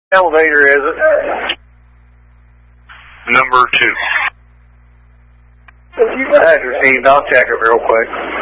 Elevator is it? Number 2. If you had received, I'll check it real quick.